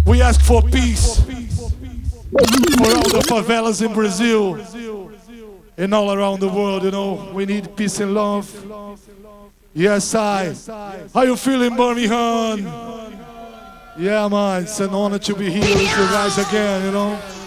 We ask for peace for all the favelas in Brazil and all around the world, you know. We need peace and love. Yes, I. How you feeling, Birmingham? Yeah, man, it's an honor to be here with you guys again, you know.